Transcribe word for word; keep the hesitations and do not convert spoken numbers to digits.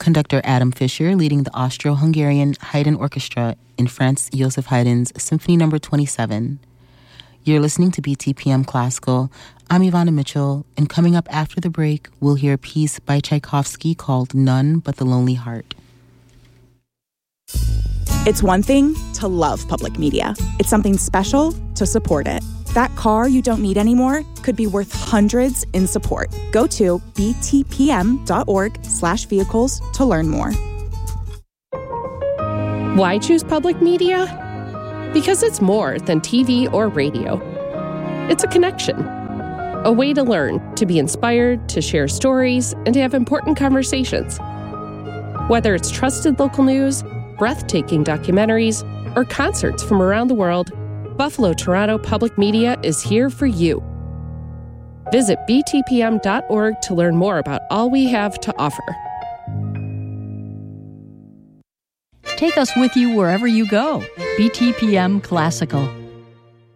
conductor Adam Fischer leading the Austro-Hungarian Haydn Orchestra in Franz Joseph Haydn's Symphony Number twenty-seven. You're listening to B T P M Classical. I'm Ivana Mitchell, and coming up after the break, we'll hear a piece by Tchaikovsky called None But the Lonely Heart. It's one thing to love public media. It's something special to support it. That car you don't need anymore could be worth hundreds in support. Go to btpm.org slash vehicles to learn more. Why choose public media? Because it's more than T V or radio. It's a connection, a way to learn, to be inspired, to share stories, and to have important conversations. Whether it's trusted local news, breathtaking documentaries, or concerts from around the world, Buffalo Toronto Public Media is here for you. Visit b t p m dot org to learn more about all we have to offer. Take us with you wherever you go. B T P M Classical.